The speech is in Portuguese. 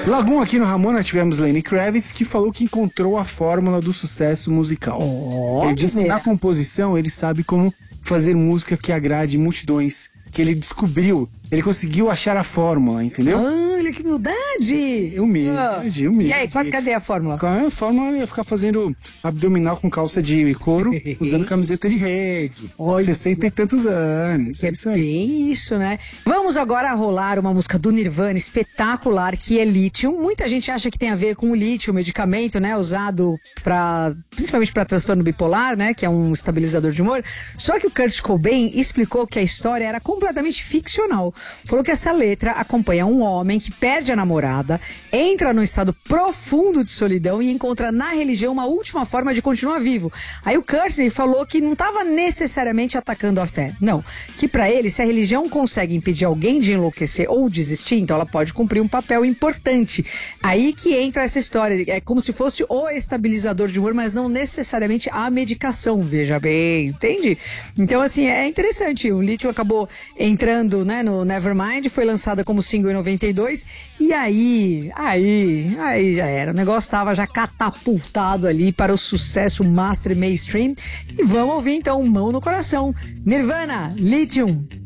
Lagoon, aqui no Ramona tivemos Lenny Kravitz, que falou que encontrou a fórmula do sucesso musical. Ele disse que na composição ele sabe como fazer música que agrade multidões, que ele descobriu, ele conseguiu achar a fórmula, entendeu? Olha que humildade! Humilde. E aí, cadê a fórmula? A fórmula é ficar fazendo abdominal com calça de couro, usando camiseta de rede. Olha. 60 e tantos anos. É isso aí. Bem isso, né? Vamos agora rolar uma música do Nirvana espetacular, que é Lithium. Muita gente acha que tem a ver com o lítio, o medicamento, né? Usado principalmente para transtorno bipolar, né? Que é um estabilizador de humor. Só que o Kurt Cobain explicou que a história era completamente ficcional. Falou que essa letra acompanha um homem que perde a namorada, entra num estado profundo de solidão e encontra na religião uma última forma de continuar vivo. Aí o Courtney falou que não estava necessariamente atacando a fé. Não, que pra ele, se a religião consegue impedir alguém de enlouquecer ou desistir, então ela pode cumprir um papel importante. Aí que entra essa história, é como se fosse o estabilizador de humor, mas não necessariamente a medicação, veja bem, entende? Então assim, é interessante, o lítio acabou entrando, né, no Nevermind, foi lançada como single em 92, e aí já era, o negócio estava já catapultado ali para o sucesso master mainstream, e vamos ouvir então Mão no Coração, Nirvana, Lithium.